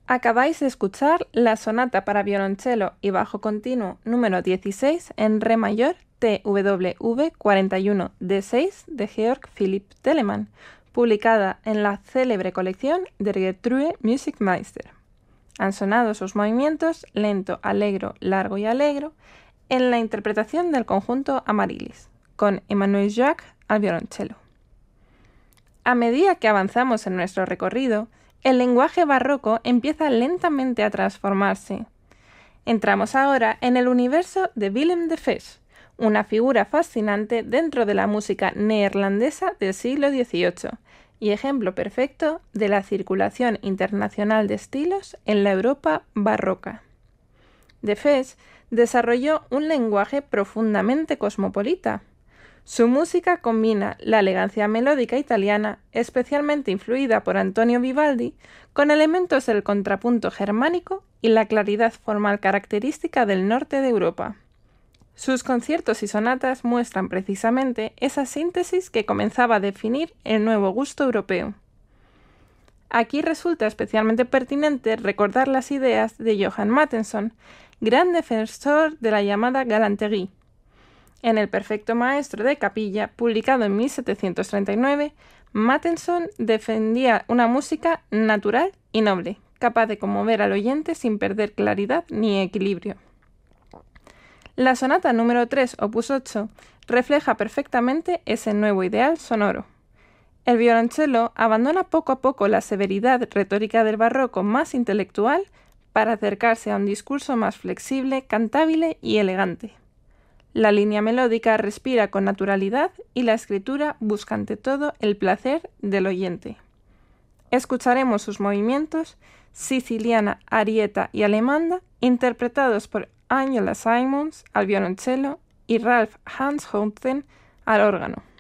Acabáis de escuchar la sonata para violonchelo y bajo continuo número 16 en re mayor TWV 41 D6 de Georg Philipp Telemann, publicada en la célebre colección de Gertrude Musikmeister. Han sonado sus movimientos lento, alegro, largo y alegro en la interpretación del conjunto Amaryllis, con Emmanuel Jacques al violonchelo. A medida que avanzamos en nuestro recorrido, el lenguaje barroco empieza lentamente a transformarse. Entramos ahora en el universo de Willem de Vries, una figura fascinante dentro de la música neerlandesa del siglo XVIII y ejemplo perfecto de la circulación internacional de estilos en la Europa barroca. De Vries desarrolló un lenguaje profundamente cosmopolita. Su música combina la elegancia melódica italiana, especialmente influida por Antonio Vivaldi, con elementos del contrapunto germánico y la claridad formal característica del norte de Europa. Sus conciertos y sonatas muestran precisamente esa síntesis que comenzaba a definir el nuevo gusto europeo. Aquí resulta especialmente pertinente recordar las ideas de Johann Mattheson, gran defensor de la llamada galanterie. En El Perfecto Maestro de Capilla, publicado en 1739, Mattheson defendía una música natural y noble, capaz de conmover al oyente sin perder claridad ni equilibrio. La sonata número 3, opus 8, refleja perfectamente ese nuevo ideal sonoro. El violonchelo abandona poco a poco la severidad retórica del barroco más intelectual para acercarse a un discurso más flexible, cantable y elegante. La línea melódica respira con naturalidad y la escritura busca ante todo el placer del oyente. Escucharemos sus movimientos siciliana, arieta y alemanda interpretados por Angela Simons al violonchelo y Ralph Hanshofen al órgano.